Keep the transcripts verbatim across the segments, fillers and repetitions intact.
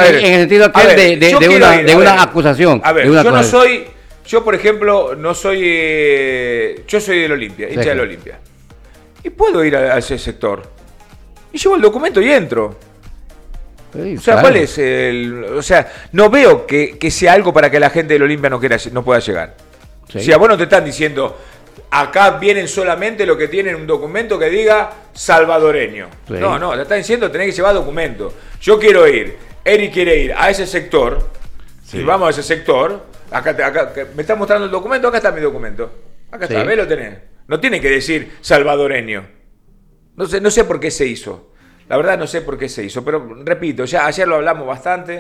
ver, en el sentido aquel ver, de, de, de, una, ir, de una acusación. A ver, una yo acusación. no soy, yo por ejemplo, no soy, eh, yo soy del Olimpia, hincha sí. del Olimpia. Y puedo ir a, a ese sector. Y llevo el documento y entro. Sí, o sea, claro. ¿cuál es el...? O sea, no veo que, que sea algo para que la gente del Olimpia no, quiera, no pueda llegar. Sí. O sea, vos no te están diciendo, acá vienen solamente los que tienen un documento que diga salvadoreño. Sí. No, no, te están diciendo tenés que llevar documento. Yo quiero ir, Eric quiere ir a ese sector, sí. y vamos a ese sector, acá, acá me está mostrando el documento, acá está mi documento. Acá está, sí. ¿ves? Lo tenés. No tiene que decir salvadoreño. No sé, no sé por qué se hizo. La verdad no sé por qué se hizo, pero repito, ya ayer lo hablamos bastante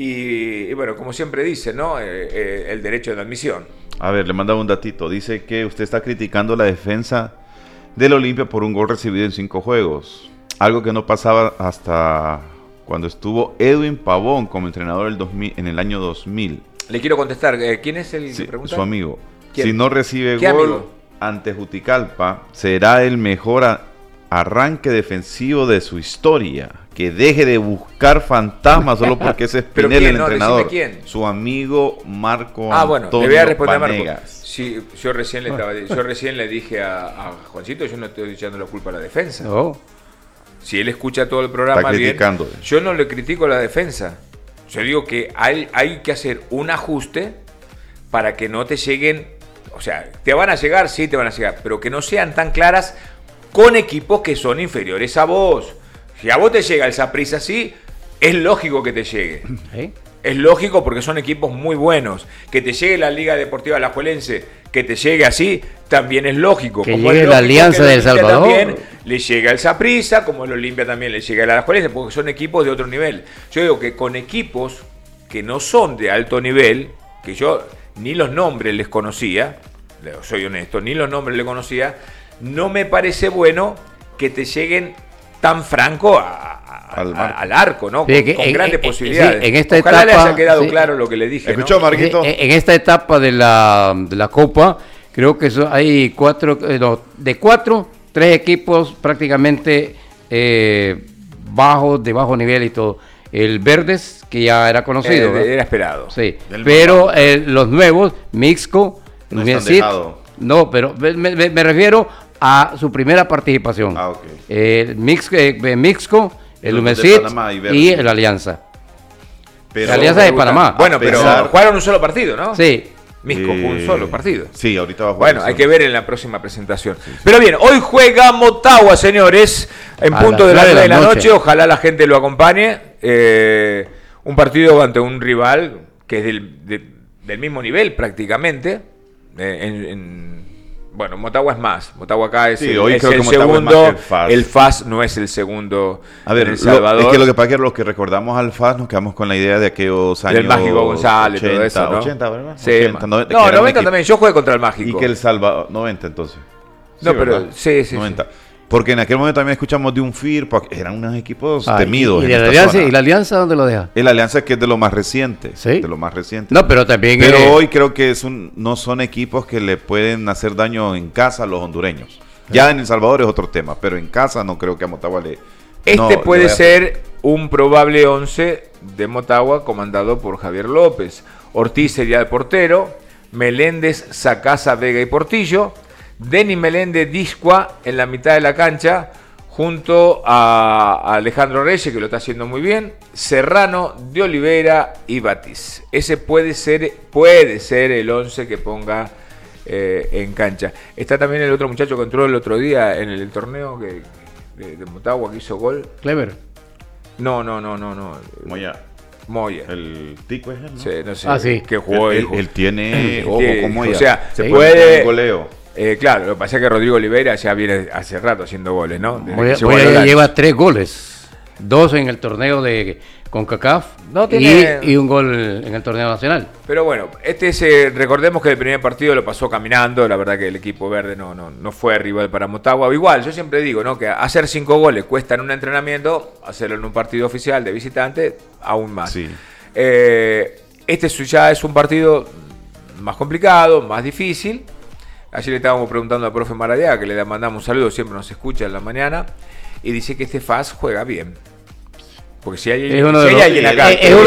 y, y bueno, como siempre dice, ¿no? Eh, eh, el derecho de admisión. A ver, le mandaba un datito. Dice que usted está criticando la defensa del Olimpia por un gol recibido en cinco juegos. Algo que no pasaba hasta cuando estuvo Edwin Pavón como entrenador el dos mil, en el año dos mil. Le quiero contestar, ¿quién es el sí, que pregunta? Su amigo. ¿Quién? Si no recibe ¿Qué gol amigo? ante Juticalpa, será el mejor a, arranque defensivo de su historia. Que deje de buscar fantasmas solo porque es Espinel el no, entrenador. ¿Quién? Su amigo Marco ah, bueno, Antonio le voy a responder Vanegas. A Marco. Sí, yo recién le estaba, yo recién le dije a, a Juancito, yo no estoy echando la culpa a la defensa. No. Si él escucha todo el programa Está criticando. bien, yo no le critico a la defensa. Yo digo que hay, hay que hacer un ajuste para que no te lleguen, o sea, te van a llegar, sí te van a llegar, pero que no sean tan claras con equipos que son inferiores a vos. Si a vos te llega el Saprissa así, es lógico que te llegue. ¿Eh? Es lógico porque son equipos muy buenos. Que te llegue la Liga Deportiva Alajuelense, que te llegue así, también es lógico. Que como llegue es la lógico Alianza de El Salvador. También le llega el Saprissa, como el Olimpia también le llega el Alajuelense, porque son equipos de otro nivel. Yo digo que con equipos que no son de alto nivel, que yo ni los nombres les conocía, soy honesto, ni los nombres les conocía, no me parece bueno que te lleguen tan franco a, a, al, a, al arco, ¿no? Sí, con, con en, grandes en, posibilidades. Sí, en esta Ojalá etapa, le haya quedado sí. claro lo que le dije. ¿Escuchó, ¿no? Marquito? En, en esta etapa de la, de la Copa, creo que so, hay cuatro, eh, no, de cuatro, tres equipos prácticamente eh, bajos, de bajo nivel y todo. El Verdes, que ya era conocido. Eh, era esperado. Sí, pero eh, los nuevos, Mixco, no, Mesit, no, pero me, me, me refiero a su primera participación. Ah, okay. El Mix, eh, Mixco, el Humesit y, y el Alianza. Pero, la Alianza de Panamá. Bueno, pero pesar... jugaron un solo partido, ¿no? Sí. Misco eh... jugó un solo partido. Sí, ahorita va a jugar. Bueno, hay que ver en la próxima presentación. Sí, sí. Pero bien, hoy juega Motagua, señores, en a punto de las nueve de la noche. noche. Ojalá la gente lo acompañe. Eh, un partido ante un rival que es del, de, del mismo nivel prácticamente. Eh, en, en, bueno, Motagua es más. Motagua acá es sí, el, hoy es creo el que segundo. Es el, F A S. el F A S no es el segundo. A ver, en El Salvador. Lo, es que lo que pasa es que los que recordamos al F A S nos quedamos con la idea de aquellos años. Del Mágico González, ochenta, todo eso, ¿no? ochenta, ¿verdad? Sí, ochenta, noventa, no, noventa también. Yo jugué contra el Mágico. Y que el Salvador. noventa entonces. No, sí, pero. ¿verdad? Sí, sí. noventa. Sí. Porque en aquel momento también escuchamos de un F I R, eran unos equipos ah, temidos. ¿Y, y, en la alianza, ¿Y la Alianza dónde lo deja? El Alianza que es de lo más reciente. ¿Sí? De lo más reciente. No, pero también. Pero eh... hoy creo que es un, no son equipos que le pueden hacer daño en casa a los hondureños. ¿Sí? Ya en El Salvador es otro tema, pero en casa no creo que a Motagua le. Este no, puede le ser un probable once de Motagua comandado por Javier López. Ortiz sería el portero, Meléndez, Sacasa, Vega y Portillo. Denis Meléndez Discua en la mitad de la cancha, junto a, a Alejandro Reyes, que lo está haciendo muy bien, Serrano, de Oliveira y Batiz. Ese puede ser, puede ser el once que ponga eh, en cancha. Está también el otro muchacho que entró el otro día en el, el torneo que, de, de Motagua, que hizo gol. Clever. No, no, no, no, no. Moya. Moya. El tico es él, ¿no? Sí, no sé. Ah, sí. Que jugó él, él, él tiene ojo como O sea, se sí, puede. Goleo. Eh, claro, lo que pasa es que Rodrigo Oliveira ya viene hace rato haciendo goles, ¿no? Voy, voy a lleva tres goles, dos en el torneo de CONCACAF no tiene... y, y un gol en el torneo nacional. Pero bueno, este es, eh, recordemos que el primer partido lo pasó caminando, la verdad que el equipo verde no, no, no fue rival para Motagua. Igual, yo siempre digo, ¿no? Que hacer cinco goles cuesta en un entrenamiento, hacerlo en un partido oficial de visitante, aún más. Sí. Eh, este ya es un partido más complicado, más difícil. Ayer le estábamos preguntando al profe Maradiaga, que le mandamos un saludo, siempre nos escucha en la mañana, y dice que este F A S juega bien. Porque si hay, si hay alguien acá... Es